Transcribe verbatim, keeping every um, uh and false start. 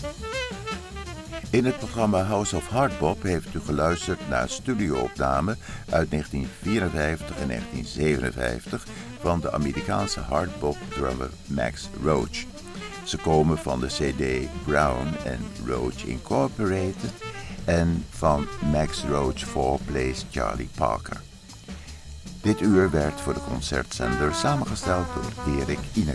In het programma House of Hardbop heeft u geluisterd naar studio-opnamen uit negentien vierenvijftig en negentien zevenenvijftig van de Amerikaanse hardbop-drummer Max Roach. Ze komen van de cd Brown and Roach Incorporated en van Max Roach four Plays Charlie Parker. Dit uur werd voor de concertzender samengesteld door Erik Ine.